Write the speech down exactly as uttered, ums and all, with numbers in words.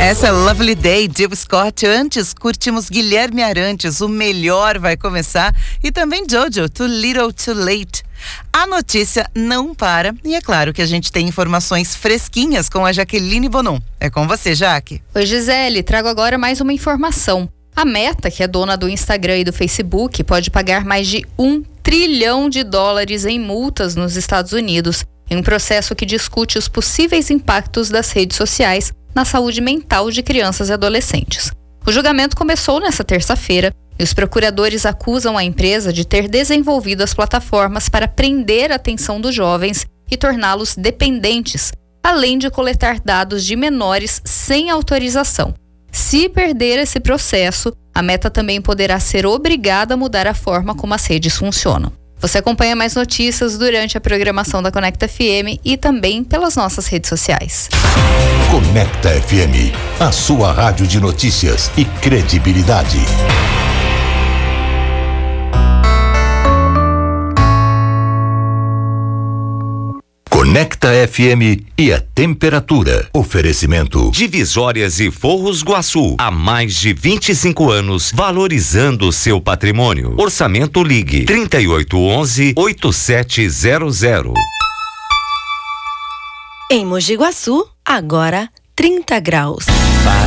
Essa é Lovely Day, Jill Scott. Antes, curtimos Guilherme Arantes, O Melhor Vai Começar. E também Jojo, Too Little Too Late. A notícia não para e é claro que a gente tem informações fresquinhas com a Jaqueline Bonon. É com você, Jaque. Oi, Gisele, trago agora mais uma informação. A Meta, que é dona do Instagram e do Facebook, pode pagar mais de um trilhão de dólares em multas nos Estados Unidos, em um processo que discute os possíveis impactos das redes sociais na saúde mental de crianças e adolescentes. O julgamento começou nesta terça-feira e os procuradores acusam a empresa de ter desenvolvido as plataformas para prender a atenção dos jovens e torná-los dependentes, além de coletar dados de menores sem autorização. Se perder esse processo, a Meta também poderá ser obrigada a mudar a forma como as redes funcionam. Você acompanha mais notícias durante a programação da Conecta F M e também pelas nossas redes sociais. Conecta F M, a sua rádio de notícias e credibilidade. Conecta F M e a temperatura. Oferecimento Divisórias e Forros Guaçu. Há mais de vinte e cinco anos, valorizando o seu patrimônio. Orçamento Ligue trinta e oito onze, oitenta e sete zero zero. Em Mogi Guaçu, agora trinta graus.